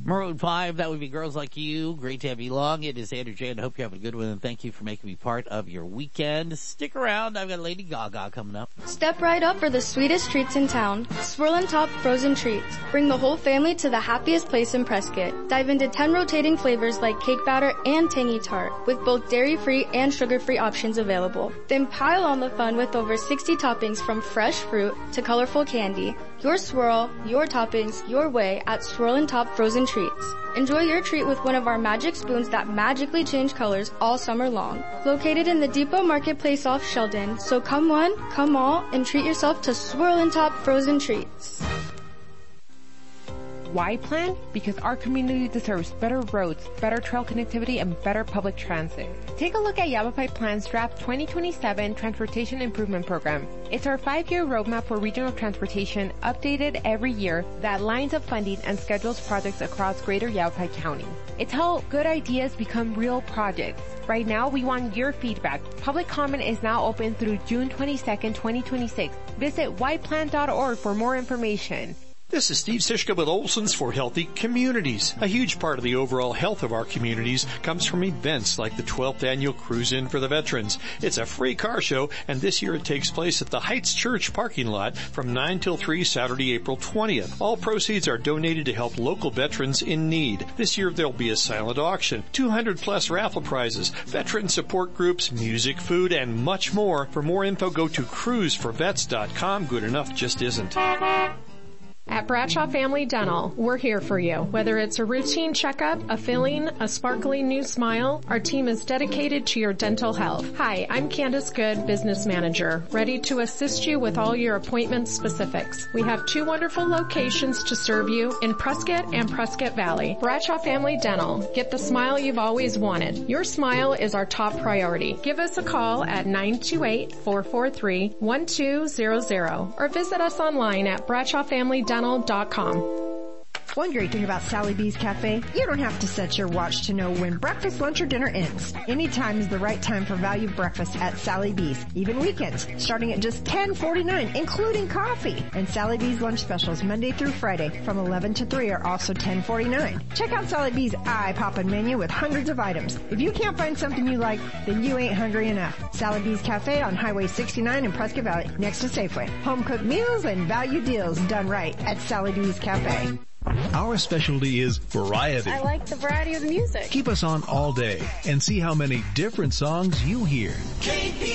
Maroon 5, that would be Girls Like You. Great to have you along. It is Andrew J, and I hope you're having a good one, and thank you for making me part of your weekend. Stick around. I've got Lady Gaga coming up. Step right up for the sweetest treats in town. Swirl & Top Frozen Treats. Bring the whole family to the happiest place in Prescott. Dive into 10 rotating flavors like cake batter and tangy tart, with both dairy-free and sugar-free options available. Then pile on the fun with over 60 toppings from fresh fruit to colorful candy. Your swirl, your toppings, your way at Swirl & Top Frozen Treats. Enjoy your treat with one of our magic spoons that magically change colors all summer long. Located in the Depot Marketplace off Sheldon, so come one, come all, and treat yourself to Swirl & Top Frozen Treats. Why plan? Because our community deserves better roads, better trail connectivity, and better public transit. Take a look at Yavapai Plan's Draft 2027 Transportation Improvement Program. It's our 5-year roadmap for regional transportation, updated every year, that lines up funding and schedules projects across greater Yavapai County. It's how good ideas become real projects. Right now, we want your feedback. Public comment is now open through June 22nd, 2026. Visit yplan.org for more information. This is Steve Sischka with Olson's for Healthy Communities. A huge part of the overall health of our communities comes from events like the 12th Annual Cruise In for the Veterans. It's a free car show, and this year it takes place at the Heights Church parking lot from 9 till 3 Saturday, April 20th. All proceeds are donated to help local veterans in need. This year there'll be a silent auction, 200-plus raffle prizes, veteran support groups, music, food, and much more. For more info, go to cruisevets.com. Good enough just isn't. At Bradshaw Family Dental, we're here for you. Whether it's a routine checkup, a filling, a sparkling new smile, our team is dedicated to your dental health. Hi, I'm Candace Good, Business Manager, ready to assist you with all your appointment specifics. We have 2 wonderful locations to serve you in Prescott and Prescott Valley. Bradshaw Family Dental. Get the smile you've always wanted. Your smile is our top priority. Give us a call at 928-443-1200 or visit us online at bradshawfamilydental.com. One great thing about Sally B's Cafe, you don't have to set your watch to know when breakfast, lunch, or dinner ends. Anytime is the right time for value breakfast at Sally B's, even weekends, starting at just $10.49, including coffee. And Sally B's lunch specials Monday through Friday from 11 to 3 are also $10.49. Check out Sally B's eye-poppin' menu with hundreds of items. If you can't find something you like, then you ain't hungry enough. Sally B's Cafe on Highway 69 in Prescott Valley, next to Safeway. Home-cooked meals and value deals done right at Sally B's Cafe. Our specialty is variety. I like the variety of the music. Keep us on all day and see how many different songs you hear.